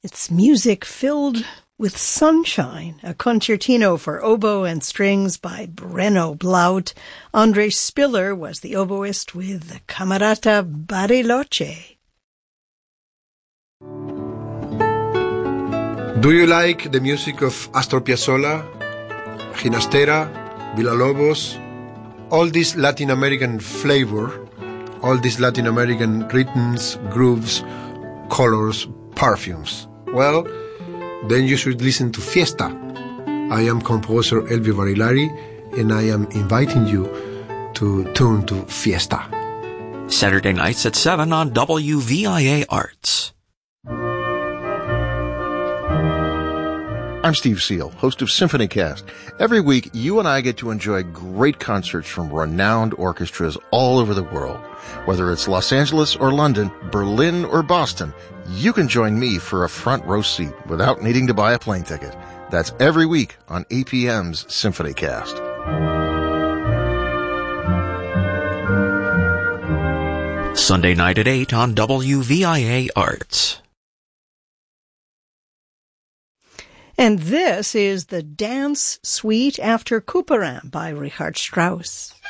It's music filled with sunshine, a concertino for oboe and strings by Brenno Blaut. Andre Spiller was the oboist with the Camerata Bariloche. Do you like the music of Astor Piazzolla, Ginastera, Villalobos, all this Latin American flavor, all these Latin American rhythms, grooves, colors, perfumes? Well, then you should listen to Fiesta. I am composer Elvi Barilari, and I am inviting you to tune to Fiesta. Saturday nights at 7 on WVIA Arts. I'm Steve Seal, host of SymphonyCast. Every week, you and I get to enjoy great concerts from renowned orchestras all over the world. Whether it's Los Angeles or London, Berlin or Boston, you can join me for a front row seat without needing to buy a plane ticket. That's every week on APM's SymphonyCast. Sunday night at 8 on WVIA Arts. And this is the Dance Suite after Couperin by Richard Strauss.